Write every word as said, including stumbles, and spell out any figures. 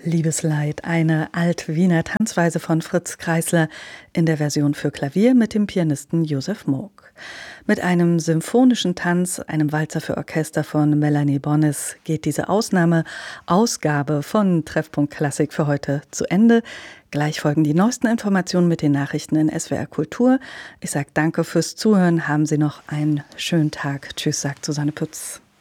Liebesleid, eine Alt-Wiener Tanzweise von Fritz Kreisler in der Version für Klavier mit dem Pianisten Josef Moog. Mit einem symphonischen Tanz, einem Walzer für Orchester von Melanie Bonis geht diese Ausnahmeausgabe von Treffpunkt Klassik für heute zu Ende. Gleich folgen die neuesten Informationen mit den Nachrichten in S W R Kultur. Ich sage danke fürs Zuhören, haben Sie noch einen schönen Tag. Tschüss, sagt Susanne Pütz.